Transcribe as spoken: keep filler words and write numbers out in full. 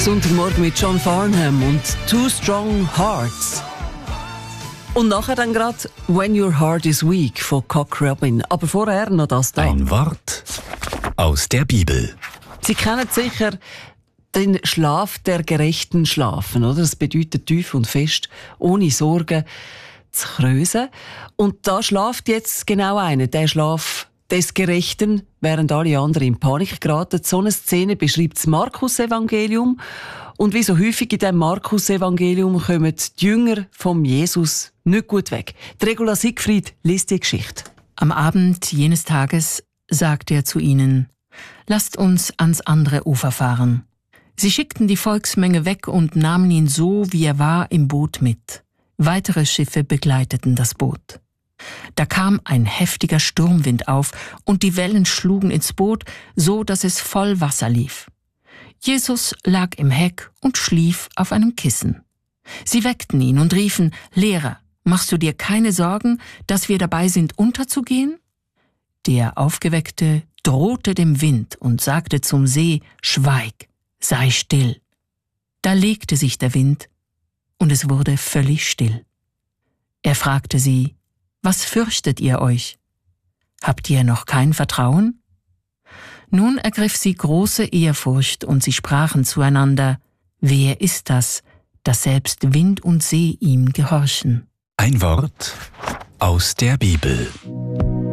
Sonntagmorgen mit John Farnham und Two Strong Hearts. Und nachher dann gerade When Your Heart is Weak von Cock Robin. Aber vorher noch das da. Ein Wort aus der Bibel. Sie kennen sicher den Schlaf der Gerechten schlafen, oder? Das bedeutet tief und fest, ohne Sorgen zu krösen. Und da schlaft jetzt genau einer, der Schlaf des Gerechten, während alle anderen in Panik geraten. So eine Szene beschreibt das Markus-Evangelium. Und wie so häufig in diesem Markus-Evangelium kommen die Jünger von Jesus nicht gut weg. Die Regula Siegfried liest die Geschichte. Am Abend jenes Tages sagte er zu ihnen: Lasst uns ans andere Ufer fahren. Sie schickten die Volksmenge weg und nahmen ihn so, wie er war, im Boot mit. Weitere Schiffe begleiteten das Boot. Da kam ein heftiger Sturmwind auf und die Wellen schlugen ins Boot, so dass es voll Wasser lief. Jesus lag im Heck und schlief auf einem Kissen. Sie weckten ihn und riefen: Lehrer, machst du dir keine Sorgen, dass wir dabei sind, unterzugehen? Der Aufgeweckte drohte dem Wind und sagte zum See: Schweig, sei still. Da legte sich der Wind und es wurde völlig still. Er fragte sie: Was fürchtet ihr euch? Habt ihr noch kein Vertrauen? Nun ergriff sie große Ehrfurcht und sie sprachen zueinander: Wer ist das, dass selbst Wind und See ihm gehorchen? Ein Wort aus der Bibel.